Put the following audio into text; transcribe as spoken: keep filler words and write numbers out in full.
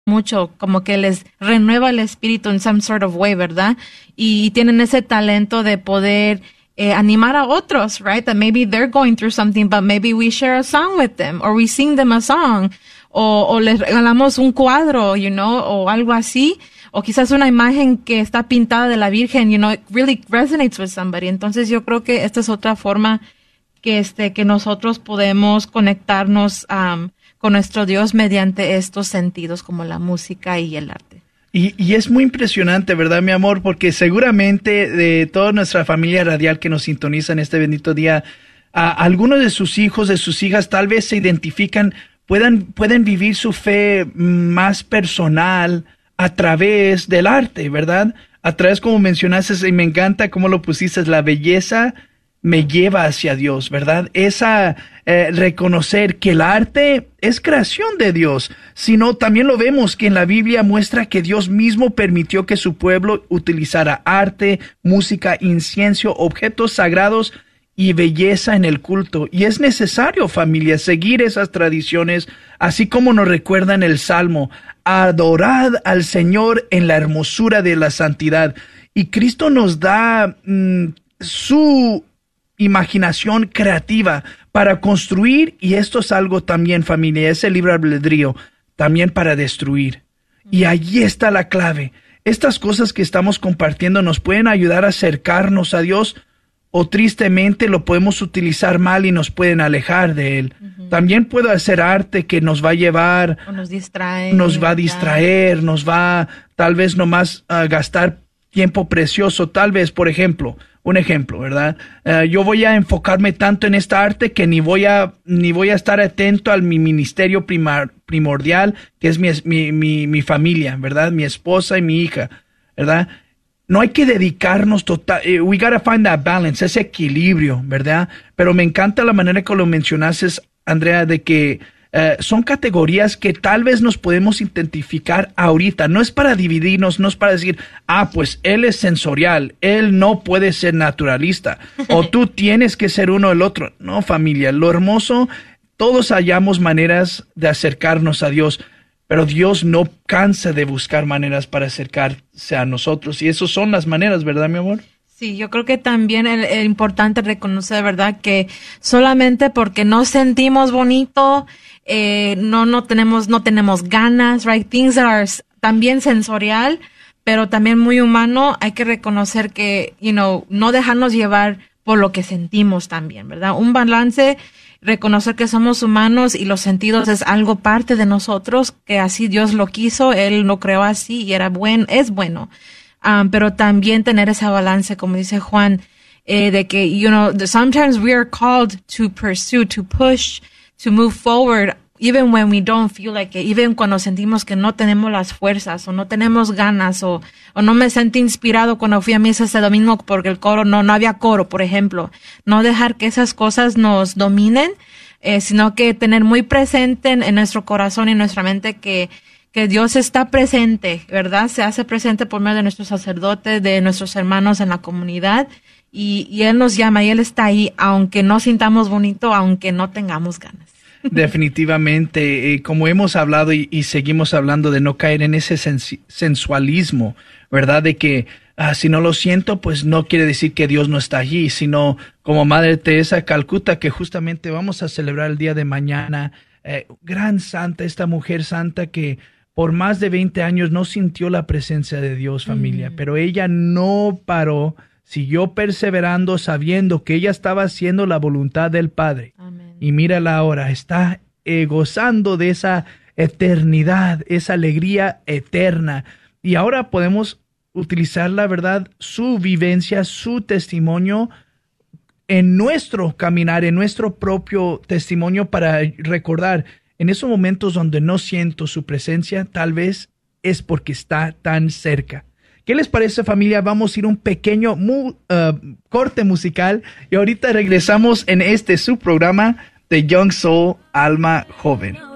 mucho, como que les renueva el espíritu en some sort of way, ¿verdad? Y, y tienen ese talento de poder eh, animar a otros, right? That maybe they're going through something, but maybe we share a song with them, or we sing them a song, o, o les regalamos un cuadro, you know, o algo así, o quizás una imagen que está pintada de la Virgen, you know, it really resonates with somebody. Entonces yo creo que esta es otra forma que este, que nosotros podemos conectarnos um, con nuestro Dios mediante estos sentidos como la música y el arte. Y, y es muy impresionante, ¿verdad, mi amor? Porque seguramente de toda nuestra familia radial que nos sintoniza en este bendito día, a algunos de sus hijos, de sus hijas, tal vez se identifican, puedan, pueden vivir su fe más personal a través del arte, ¿verdad? A través, como mencionaste, y me encanta cómo lo pusiste, la belleza me lleva hacia Dios, ¿verdad? Esa eh, reconocer que el arte es creación de Dios, sino también lo vemos que en la Biblia muestra que Dios mismo permitió que su pueblo utilizara arte, música, incienso, objetos sagrados y belleza en el culto. Y es necesario, familia, seguir esas tradiciones, así como nos recuerda en el Salmo, adorad al Señor en la hermosura de la santidad. Y Cristo nos da mmm, su imaginación creativa para construir, y esto es algo también, familia, ese libre albedrío, también para destruir. Y allí está la clave. Estas cosas que estamos compartiendo nos pueden ayudar a acercarnos a Dios, o tristemente lo podemos utilizar mal y nos pueden alejar de Él. Uh-huh. También puede hacer arte que nos va a llevar, o nos distrae, nos va a distraer, ya. nos va tal vez nomás a gastar tiempo precioso, tal vez, por ejemplo, un ejemplo, ¿verdad? Uh, yo voy a enfocarme tanto en esta arte que ni voy a ni voy a estar atento a mi ministerio primar, primordial, que es mi, mi, mi, mi familia, ¿verdad? Mi esposa y mi hija, ¿verdad? No hay que dedicarnos total, uh, we gotta find that balance, ese equilibrio, ¿verdad? Pero me encanta la manera que lo mencionaste, Andrea, de que Uh, son categorías que tal vez nos podemos identificar ahorita. No es para dividirnos, no es para decir, ah, pues él es sensorial, él no puede ser naturalista, o tú tienes que ser uno o el otro. No, familia, lo hermoso, todos hallamos maneras de acercarnos a Dios, pero Dios no cansa de buscar maneras para acercarse a nosotros, y esas son las maneras, ¿verdad, mi amor? Sí, yo creo que también es el importante reconocer, ¿verdad?, que solamente porque no sentimos bonito, eh, no no tenemos no tenemos ganas, right? Things that are también sensorial, pero también muy humano. Hay que reconocer que, you know, no dejarnos llevar por lo que sentimos también, ¿verdad? Un balance, reconocer que somos humanos y los sentidos es algo parte de nosotros, que así Dios lo quiso, Él lo creó así y era bueno, es bueno. Um, pero también tener esa balance, como dice Juan, eh, de que, you know, sometimes we are called to pursue, to push, to move forward, even when we don't feel like it, even cuando sentimos que no tenemos las fuerzas, o no tenemos ganas, o, o no me sentí inspirado cuando fui a misa ese domingo porque el coro, no, no había coro, por ejemplo. No dejar que esas cosas nos dominen, eh, sino que tener muy presente en, en nuestro corazón y en nuestra mente que que Dios está presente, ¿verdad? Se hace presente por medio de nuestros sacerdotes, de nuestros hermanos en la comunidad, y, y Él nos llama y Él está ahí, aunque no sintamos bonito, aunque no tengamos ganas. Definitivamente, eh, como hemos hablado y, y seguimos hablando de no caer en ese sens- sensualismo, ¿verdad? De que ah, si no lo siento, pues no quiere decir que Dios no está allí, sino como Madre Teresa de Calcuta, que justamente vamos a celebrar el día de mañana, eh, gran santa, esta mujer santa que por más de veinte años no sintió la presencia de Dios, familia, mm. pero ella no paró, siguió perseverando, sabiendo que ella estaba haciendo la voluntad del Padre. Amén. Y mírala ahora, está eh, gozando de esa eternidad, esa alegría eterna. Y ahora podemos utilizar, la verdad, su vivencia, su testimonio en nuestro caminar, en nuestro propio testimonio, para recordar en esos momentos donde no siento su presencia, tal vez es porque está tan cerca. ¿Qué les parece, familia? Vamos a ir a un pequeño mu, uh, corte musical y ahorita regresamos en este su programa de Young Soul, Alma Joven.